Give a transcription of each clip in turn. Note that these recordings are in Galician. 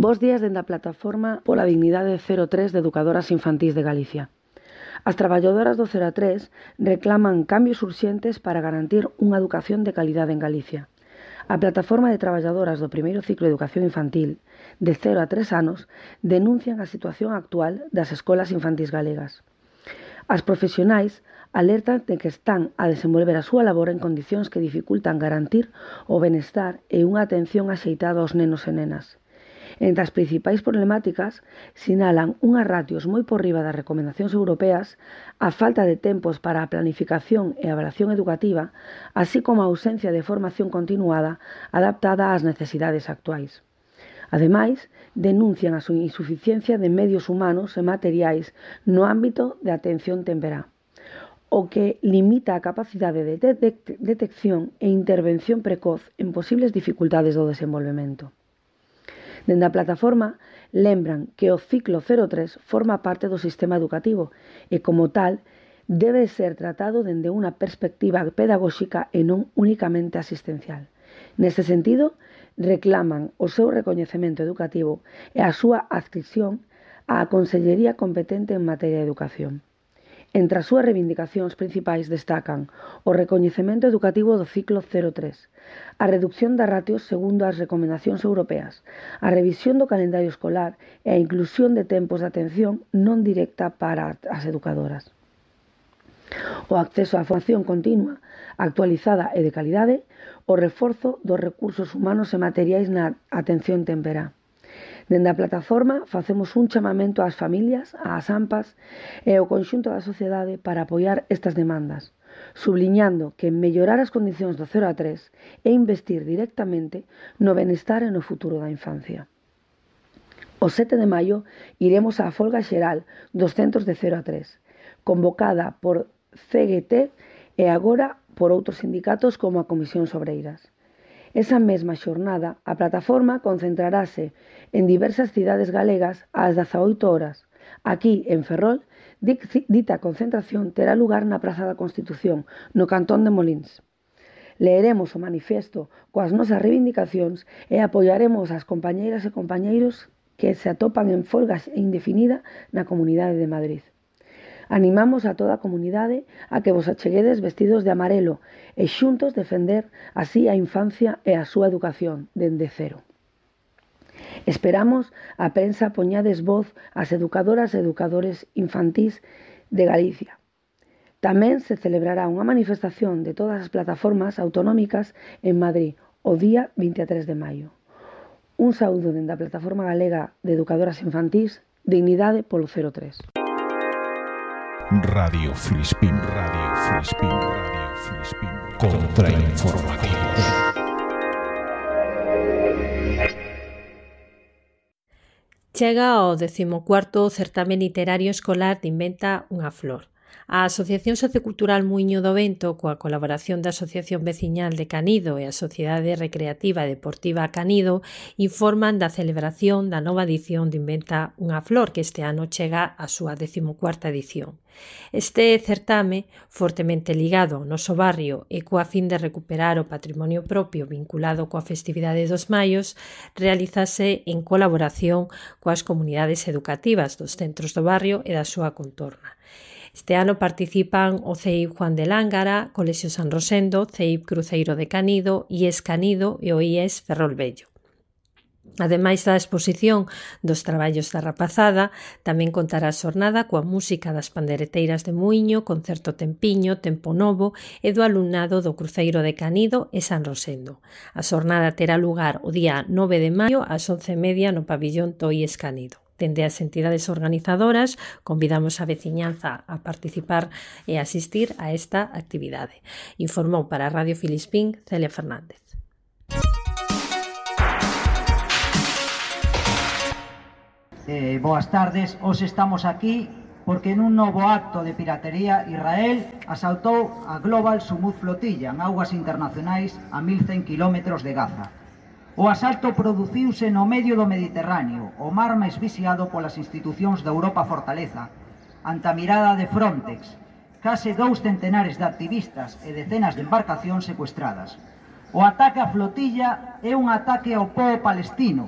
Bos días dende a plataforma pola dignidade 03 de Educadoras Infantís de Galicia. As traballadoras do 0 a 3 reclaman cambios urxentes para garantir unha educación de calidade en Galicia. A plataforma de traballadoras do primeiro ciclo de educación infantil, de 0 a 3 anos, denuncian a situación actual das escolas infantís galegas. As profesionais alertan de que están a desenvolver a súa labor en condicións que dificultan garantir o benestar e unha atención axeitada aos nenos e nenas. Entre as principais problemáticas, sinalan unhas ratios moi por riba das recomendacións europeas, a falta de tempos para a planificación e avaliación educativa, así como a ausencia de formación continuada adaptada ás necesidades actuais. Ademais, denuncian a súa insuficiencia de medios humanos e materiais no ámbito de atención temperá, o que limita a capacidade de detección e intervención precoz en posibles dificultades do desenvolvemento. Dende a plataforma, lembran que o ciclo 03 forma parte do sistema educativo e, como tal, debe ser tratado dende unha perspectiva pedagóxica e non únicamente asistencial. Neste sentido, reclaman o seu recoñecemento educativo e a súa adscripción á Consellería competente en materia de educación. Entre as súas reivindicacións principais destacan o recoñecemento educativo do ciclo 03, a reducción das ratios segundo as recomendacións europeas, a revisión do calendario escolar e a inclusión de tempos de atención non directa para as educadoras. O acceso á formación continua, actualizada e de calidade, o reforzo dos recursos humanos e materiais na atención temperá. Dende a plataforma facemos un chamamento ás familias, ás AMPAs e ao conxunto da sociedade para apoiar estas demandas, subliñando que mellorar as condicións do 0 a 3 e investir directamente no benestar e no futuro da infancia. O 7 de maio iremos á folga xeral dos centros de 0 a 3, convocada por CGT e agora por outros sindicatos como a Comisión Obreiras. Esa mesma xornada, a plataforma concentrarase en diversas cidades galegas ás 18 horas. Aquí, en Ferrol, dita concentración terá lugar na Praza da Constitución, no cantón de Molins. Leeremos o manifesto coas nosas reivindicacións e apoiaremos as compañeiras e compañeiros que se atopan en folga indefinida na Comunidade de Madrid. Animamos a toda a comunidade a que vos acheguedes vestidos de amarelo e xuntos defender así a infancia e a súa educación dende cero. Esperamos a prensa poñades voz ás educadoras e educadores infantís de Galicia. Tamén se celebrará unha manifestación de todas as plataformas autonómicas en Madrid o día 23 de maio. Un saúdo dende a Plataforma Galega de Educadoras Infantís, Dignidade polo 03. Radio Filispín, Radio Filispín, Radio Filispín. Contrainformativos. Chega ao 14º certame literario escolar de Inventa unha flor. A Asociación Sociocultural Muiño do Vento, coa colaboración da Asociación Veciñal de Canido e a Sociedade Recreativa e Deportiva Canido, informan da celebración da nova edición de Inventa unha flor, que este ano chega á súa 14ª edición. Este certame, fortemente ligado ao noso barrio e coa fin de recuperar o patrimonio propio vinculado coa festividade dos Maios, realízase en colaboración coas comunidades educativas dos centros do barrio e da súa contorna. Este ano participan o CEIP Juan de Lángara, Colexio San Rosendo, CEIP Cruceiro de Canido, IES Canido e o IES Ferrol Vello. Ademais da exposición dos traballos da rapazada, tamén contará a xornada coa música das pandereteiras de Muiño, concerto Tempiño, Tempo Novo e do alumnado do Cruceiro de Canido e San Rosendo. A xornada terá lugar o día 9 de maio ás 11:30 no pabillón do IES Canido. Dende as entidades organizadoras, convidamos a veciñanza a participar e asistir a esta actividade. Informou para Radio Filispín Celia Fernández. Boas tardes, hoxe estamos aquí porque nun novo acto de piratería Israel asaltou a Global Sumud Flotilla en augas internacionais a 1100 km de Gaza. O asalto produciuse no medio do Mediterráneo, o mar máis vixiado polas institucións da Europa Fortaleza, ante a mirada de Frontex, case 2 centenares de activistas e decenas de embarcacións secuestradas. O ataque á flotilla é un ataque ao pobo palestino,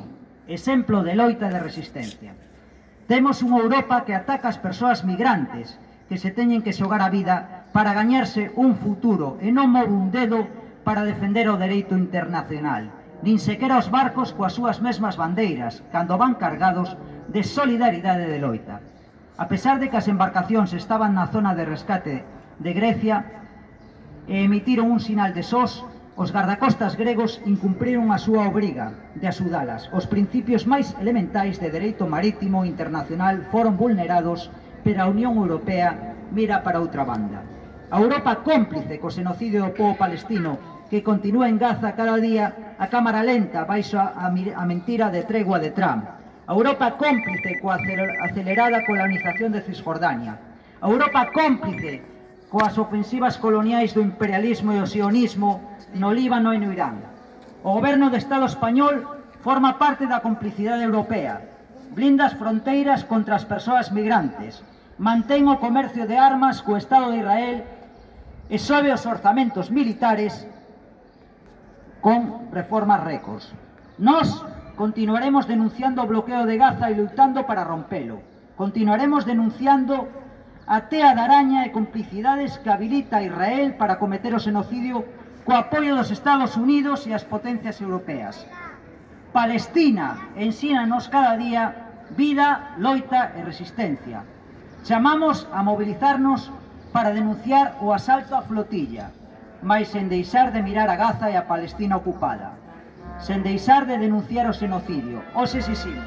exemplo de loita de resistencia. Temos unha Europa que ataca as persoas migrantes que se teñen que xogar a vida para gañarse un futuro e non move un dedo para defender o dereito internacional, nin sequera os barcos coas súas mesmas bandeiras, cando van cargados de solidaridade de loita. A pesar de que as embarcacións estaban na zona de rescate de Grecia e emitiron un sinal de SOS, os gardacostas gregos incumpriron a súa obriga de axudalas. Os principios máis elementais de dereito marítimo internacional foron vulnerados, pero a Unión Europea mira para outra banda. A Europa cómplice co xenocidio do pobo palestino que continúa en Gaza cada día a cámara lenta baixo a mentira de tregua de Trump. A Europa cómplice coa acelerada colonización de Cisjordania. A Europa cómplice coas ofensivas coloniais do imperialismo e o sionismo no Líbano e no Irán. O goberno do Estado español forma parte da complicidade europea. Blinda as fronteiras contra as persoas migrantes. Mantén o comercio de armas co Estado de Israel e sobe os orzamentos militares con reformas récords. Nós continuaremos denunciando o bloqueo de Gaza e lutando para rompelo. Continuaremos denunciando a tea de araña e complicidades que habilita Israel para cometer o xenocidio co apoio dos Estados Unidos e as potencias europeas. Palestina ensínanos cada día vida, loita e resistencia. Chamamos a mobilizarnos para denunciar o asalto á flotilla, mais sen deixar de mirar a Gaza e a Palestina ocupada, sen deixar de denunciar o xenocidio. Hoxe exiximos: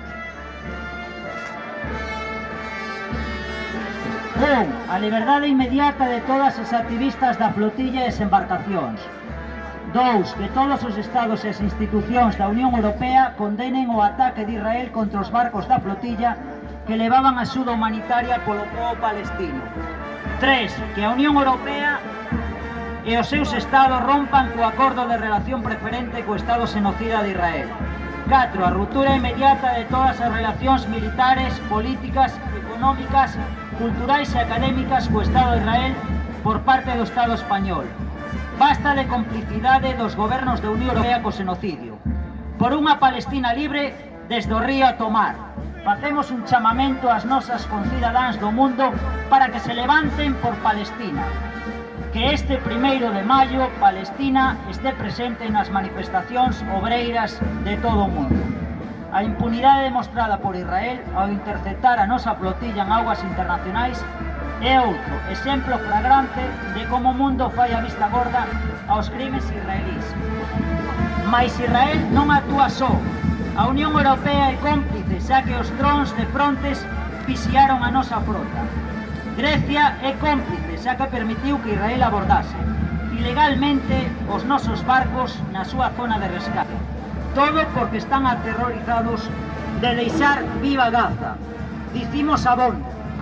1. A liberdade inmediata de todas as activistas da flotilla e as embarcacións. 2. Que todos os estados e as institucións da Unión Europea condenen o ataque de Israel contra os barcos da flotilla que levaban axuda humanitaria polo pobo palestino. 3. Que a Unión Europea e os seus estados rompan co acordo de relación preferente co Estado xenocida de Israel. 4. A ruptura inmediata de todas as relacións militares, políticas, económicas, culturais e académicas co Estado de Israel por parte do Estado español. Basta de complicidade dos gobernos da Unión Europea co xenocidio. Por unha Palestina libre desde o río a Tomar. Facemos un chamamento ás nosas concidadáns do mundo para que se levanten por Palestina. Que este 1 de maio Palestina este presente nas manifestacións obreiras de todo o mundo. A impunidade demostrada por Israel ao interceptar a nosa flotilla en augas internacionais é outro exemplo flagrante de como o mundo fai a vista gorda aos crimes israelís. Mais Israel non actúa só. A Unión Europea é cómplice, xa que os drons de frontes vixiaron a nosa frota. Grecia é cómplice, xa que permitiu que Israel abordase ilegalmente os nosos barcos na súa zona de rescate. Todo porque están aterrorizados de deixar viva Gaza. Dicimos abondo.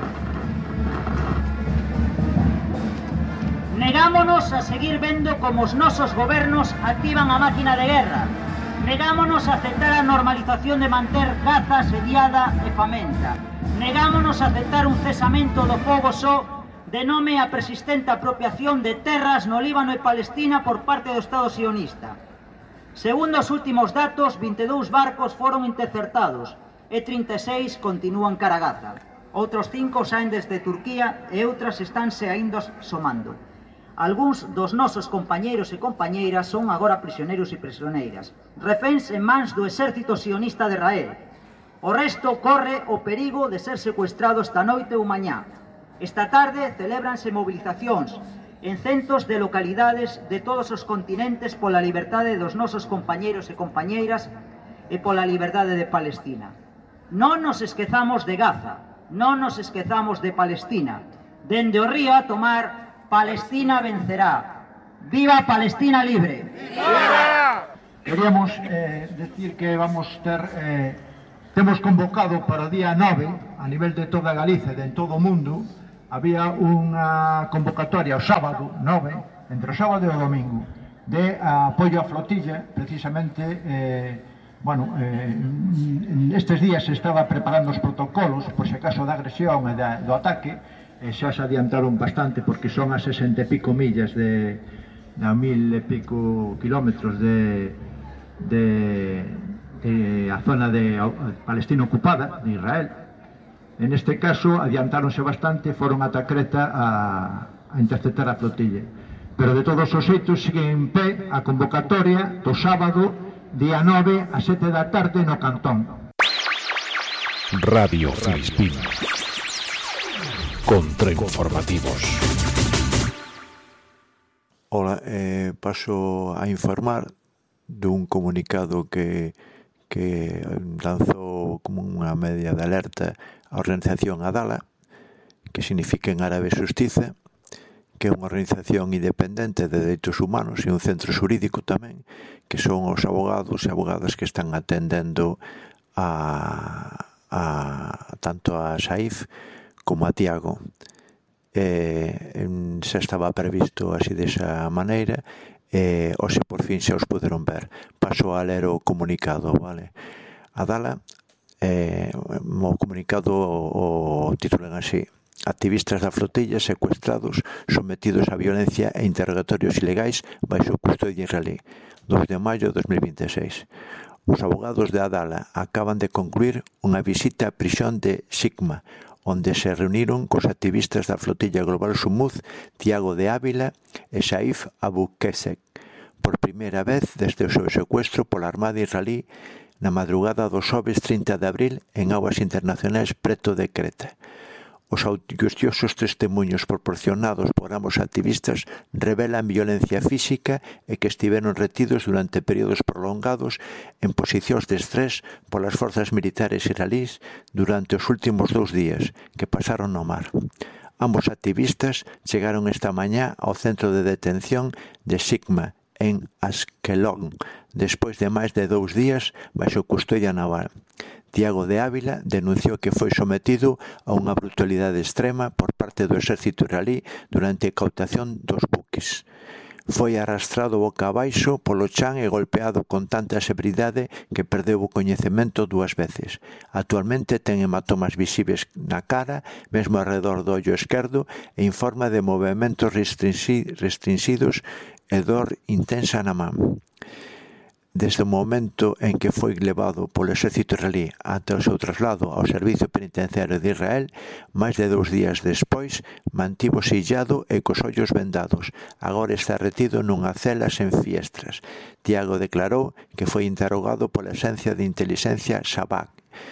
Negámonos a seguir vendo como os nosos gobernos activan a máquina de guerra. Negámonos a aceptar a normalización de manter Gaza asediada e famenta. Negámonos a aceptar un cesamento do fogo só de nome a persistente apropiación de terras no Líbano e Palestina por parte do Estado sionista. Segundo os últimos datos, 22 barcos foron interceptados e 36 continúan cara a Gaza. Outros 5 saen desde Turquía e outras estánse aínda somando. Algúns dos nosos compañeiros e compañeiras son agora prisioneiros e prisioneiras, reféns en mans do exército sionista de Israel. O resto corre o perigo de ser secuestrado esta noite ou mañá. Esta tarde celébranse movilizacións en centos de localidades de todos os continentes pola liberdade dos nosos compañeiros e compañeiras e pola liberdade de Palestina. Non nos esquezamos de Gaza, non nos esquezamos de Palestina. Dende o río a Tomar, Palestina vencerá. ¡Viva Palestina libre! ¡Viva! Queríamos decir que vamos temos convocado para o día 9, a nivel de toda Galicia e de todo o mundo, había unha convocatoria o sábado 9, entre o sábado e o domingo, de apoio á flotilla, precisamente, estes días se estaba preparando os protocolos, por se caso da agresión e do ataque, xa se adiantaron bastante porque son a 60 e pico millas a 1000 e pico kilómetros de a zona de Palestina ocupada, de Israel. En este caso, adiantáronse bastante, foron ata Creta a interceptar a flotilla. Pero de todos os xeitos sigue en pé a convocatoria do sábado, día 9, a 7 da tarde no Cantón. Radio Filispín. Contrainformativos. Ola, paso a informar dun comunicado que lanzou como unha media de alerta a organización Adala, que significa en árabe Xustiza, que é unha organización independente de dereitos humanos e un centro xurídico tamén, que son os abogados e abogadas que están atendendo tanto a Saif como a Tiago. Xa estaba previsto así desa maneira, hoxe por fin xa os poderon ver. Paso a ler o comunicado, vale? Adala, o comunicado o titulan así: activistas da flotilla secuestrados, sometidos a violencia e interrogatorios ilegais baixo custodia israelí. 2 de maio de 2026. Os abogados de Adala acaban de concluir unha visita á prisión de Sigma, onde se reuniron cos activistas da flotilla global Sumuz, Tiago de Ávila e Saif Abu Kesek, por primeira vez desde o seu secuestro pola Armada israelí na madrugada do xoves 30 de abril en augas internacionais preto de Creta. Os angustiosos testemunhos proporcionados por ambos activistas revelan violencia física e que estiveron retidos durante períodos prolongados en posicións de estrés polas forzas militares israelís durante os últimos 2 días que pasaron no mar. Ambos activistas chegaron esta mañá ao centro de detención de Sigma en Askelon, despois de máis de 2 días baixo custodia naval. Tiago de Ávila denunciou que foi sometido a unha brutalidade extrema por parte do exército israelí durante a incautación dos buques. Foi arrastrado boca abaixo polo chan e golpeado con tanta severidade que perdeu o coñecemento 2 veces. Actualmente ten hematomas visibles na cara, mesmo alrededor do ollo esquerdo, e informa de movementos restringidos e dor intensa na man. Desde o momento en que foi levado polo exército israelí ata o seu traslado ao Servicio Penitenciario de Israel, máis de 2 días despois, mantívose illado e cos ollos vendados. Agora está retido nunha cela sen fiestras. Tiago declarou que foi interrogado pola Axencia de Inteligencia Shabak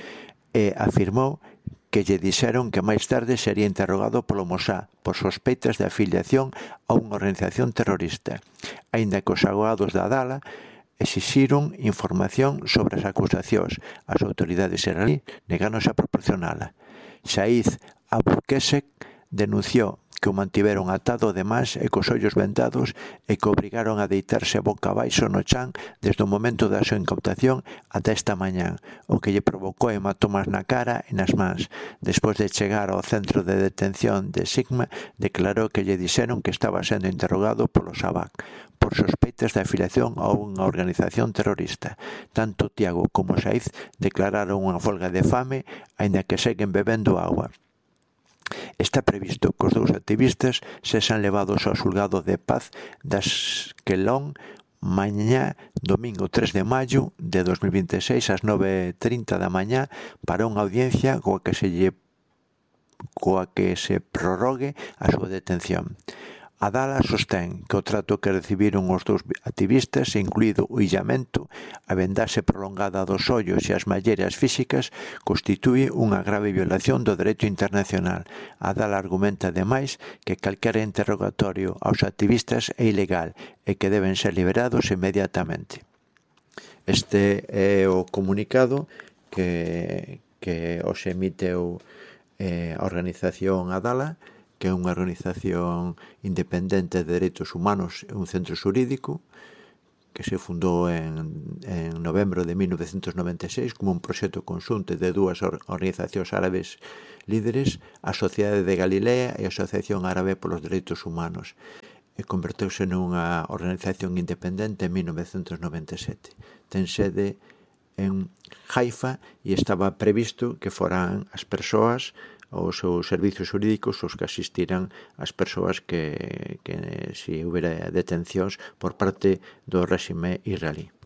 e afirmou que lle dixeron que máis tarde sería interrogado polo Mossad por sospeitas de afiliación a unha organización terrorista. Aínda que os abogados da Adala exixiron información sobre as acusacións. As autoridades israelíes negáronse a proporcionala. Saif Abu Kesek denunciou que o mantiveron atado de más e cos ollos vendados e que obrigaron a deitarse boca abaixo no chan desde o momento da súa incautación ata esta mañá, o que lle provocou hematomas na cara e nas mans. Despois de chegar ao centro de detención de Sigma, declarou que lle dixeron que estaba sendo interrogado polo Shabak por sospeitas de afiliación a unha organización terrorista. Tanto Tiago como Saif declararon unha folga de fame, aínda que seguen bebendo agua. Está previsto que os 2 activistas sexan levados ao xulgado de paz de Askelon mañá, domingo 3 de maio de 2026 ás 9:30 da mañá para unha audiencia coa que se prorrogue a súa detención. Adala sostén que o trato que recibiron os 2 activistas, incluído o illamento, a vendaxe prolongada dos ollos e as malleras físicas, constitúe unha grave violación do dereito internacional. Adala argumenta, ademais, que calquera interrogatorio aos activistas é ilegal e que deben ser liberados inmediatamente. Este é o comunicado que os emiteu a organización Adala, que é unha organización independente de dereitos humanos e un centro xurídico que se fundou en novembro de 1996 como un proxecto conxunto de 2 organizacións árabes líderes, a Sociedade de Galilea e a Asociación Árabe polos Dereitos Humanos, e converteuse nunha organización independente en 1997. Ten sede en Haifa e estaba previsto que foran as persoas os seus servizos xurídicos os que asistiran as persoas que se houbera detencións por parte do réxime israelí.